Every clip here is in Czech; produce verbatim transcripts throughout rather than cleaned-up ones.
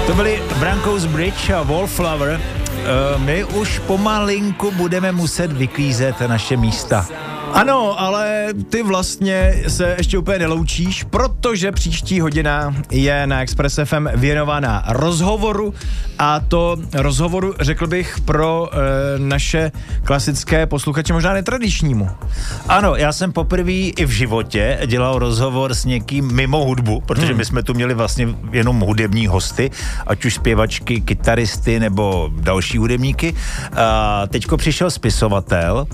To byli Broncos Bridge a Wallflower. My už pomalinku budeme muset vyklízet naše místa. Ano, ale ty vlastně se ještě úplně neloučíš, protože příští hodina je na Express F M věnovaná rozhovoru, a to rozhovoru, řekl bych, pro e, naše klasické posluchače, možná netradičnímu. Ano, já jsem poprvé i v životě dělal rozhovor s někým mimo hudbu, protože hmm. my jsme tu měli vlastně jenom hudební hosty, ať už zpěvačky, kytaristy nebo další hudebníky. A teďko přišel spisovatel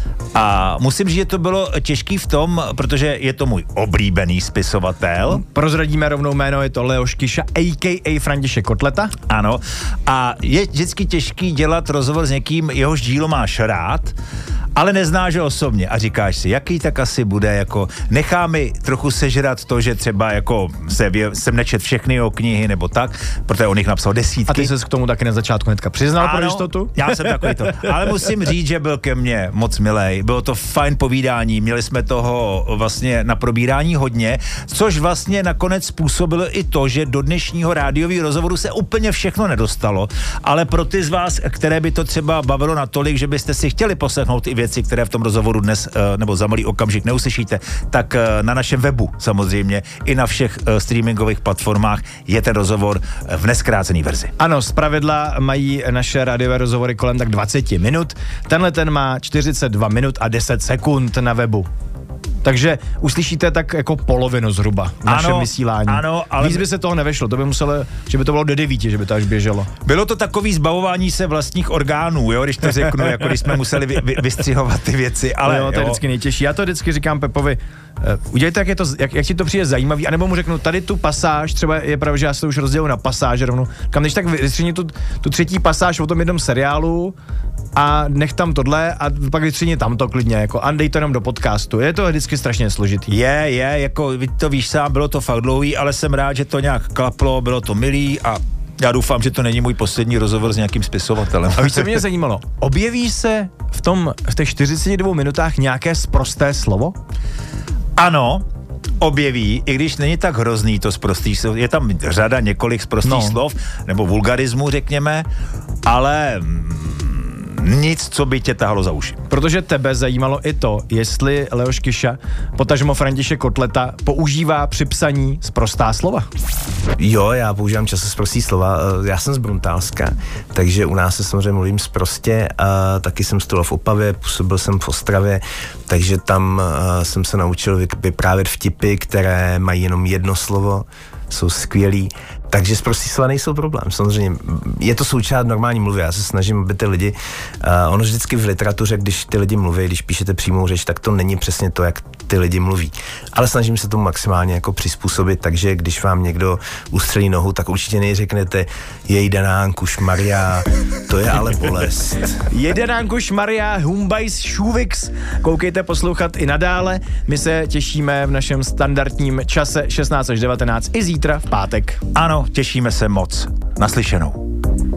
a musím říct, že to bylo těžký v tom, protože je to můj oblíbený spisovatel. Prozradíme rovnou jméno, je to Leoš Kyša, a k a. František Kotleta. Ano. A je vždycky těžký dělat rozhovor s někým, jehož dílo máš rád, ale neznáš ho osobně a říkáš si, jaký tak asi bude, jako nechá mi trochu sežrat to, že třeba jako se vě, jsem nečet všechny jeho knihy nebo tak, protože on jich napsal desítky. A ty ses k tomu taky na začátku hnedka přiznal pro jistotu? Já jsem takový to. Ale musím říct, že byl ke mně moc milej. Bylo to fajn povídání, měli jsme toho vlastně na probírání hodně, což vlastně nakonec způsobilo i to, že do dnešního rádiového rozhovoru se úplně všechno nedostalo, ale pro ty z vás, které by to třeba bavilo natolik, že byste si chtěli poslechnout i věci, které v tom rozhovoru dnes nebo za malý okamžik neuslyšíte, tak na našem webu samozřejmě i na všech streamingových platformách je ten rozhovor v neskrácený verzi. Ano, zpravidla mají naše rádiové rozhovory kolem tak dvacet minut. Tenhle ten má čtyřicet dva minut a deset sekund na webu. Takže uslyšíte tak jako polovinu zhruba v našem ano, vysílání. Ano, ale víc by se toho nevešlo, to by muselo, že by to bylo do devíti, že by to až běželo. Bylo to takový zbavování se vlastních orgánů, jo, když to řeknu, jako když jsme museli vy, vy, vystřihovat ty věci, ale jo, to je jo. vždycky nejtěžší. Já to vždycky říkám Pepovi, uh, udělejte, jak, je to, jak, jak ti to přijde zajímavý, anebo mu řeknu, tady tu pasáž, třeba je pravda, že já se to už rozdělu na pasáže rovnou, kam než tak vystřihni tu, tu třetí pasáž o tom jednom seriálu a nech tam tohle a pak vystřihni tam to klidně, jako a dej to jenom do podcastu. Je to vždycky strašně složitý. Je, je, jako vy to víš sám, bylo to fakt dlouhý, ale jsem rád, že to nějak klaplo, bylo to milý a já doufám, že to není můj poslední rozhovor s nějakým spisovatelem. A víš, co mě zajímalo? Objeví se v tom, v těch čtyřiceti dvou minutách nějaké sprosté slovo? Ano, objeví, i když není tak hrozný to sprostý slov, je tam řada několik sprostých no. slov, nebo vulgarismu, řekněme, ale nic, co by tě tahlo za uši. Protože tebe zajímalo i to, jestli Leoš Kyša, potažmo František Kotleta, používá při psaní sprostá slova. Jo, já používám často sprostý slova. Já jsem z Bruntálska, takže u nás se samozřejmě mluvím sprostě a taky jsem studoval v Opavě, působil jsem v Ostravě, takže tam jsem se naučil vyprávět vtipy, které mají jenom jedno slovo, jsou skvělí. Takže sprostý slova nejsou problém. Samozřejmě je to součást normální mluvy. Já se snažím, aby ty lidi, uh, ono vždycky v literatuře, když ty lidi mluví, když píšete přímou řeč, tak to není přesně to, jak ty lidi mluví. Ale snažím se tomu maximálně jako přizpůsobit, takže když vám někdo ustřelí nohu, tak určitě nejřeknete jejdanánku šmarja, to je ale bolest. Jejdanánku šmarja, humbajs, šuvix. Koukejte poslouchat i nadále. My se těšíme v našem standardním čase šestnáct až devatenáct i zítra v pátek. Ano, těšíme se moc. Naslyšenou.